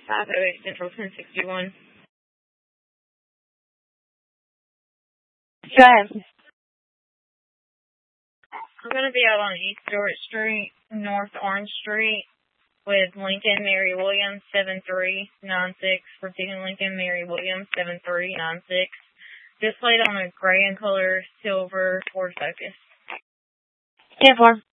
508 Central 1061. Go ahead. I'm going to be out on East Stewart Street, North Orange Street, with Lincoln Mary Williams 7396. Repeating Lincoln Mary Williams 7396. Displayed on a gray and color silver Ford Focus. 10-4.